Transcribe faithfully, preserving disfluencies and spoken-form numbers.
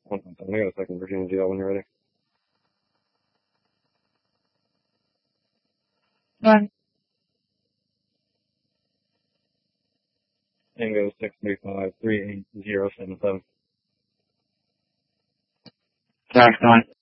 One second, I got a second Virginia G L when you're ready. One. Tango six three five three eight zero seven seven. Jack's going.